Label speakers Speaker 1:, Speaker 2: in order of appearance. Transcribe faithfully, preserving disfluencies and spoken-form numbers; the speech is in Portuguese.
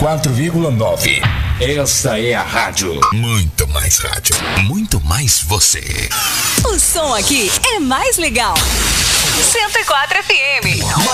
Speaker 1: quatro vírgula nove. Esta é a rádio.
Speaker 2: Muito mais rádio. Muito mais você.
Speaker 3: O som aqui é mais legal. cento e quatro F M.